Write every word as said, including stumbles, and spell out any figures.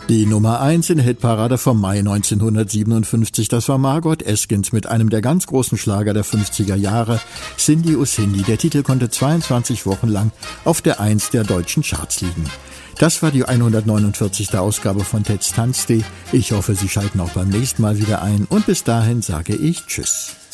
Die Nummer eins in der Hitparade vom Mai neunzehnhundertsiebenundfünfzig, das war Margot Eskens mit einem der ganz großen Schlager der fünfziger Jahre, Cindy oh Cindy. Der Titel konnte zweiundzwanzig Wochen lang auf der Eins der deutschen Charts liegen. Das war die hundertneunundvierzigste Ausgabe von Ted's Tanztee. Ich hoffe, Sie schalten auch beim nächsten Mal wieder ein und bis dahin sage ich Tschüss.